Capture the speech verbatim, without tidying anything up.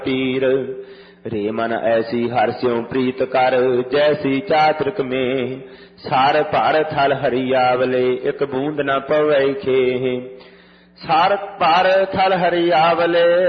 पीर रे मन ऐसी हर स्यों प्रीत कर जैसी चातृक में सार भर थल हरियावले एक बूंद न पवै खेह सार भर थल हरियावले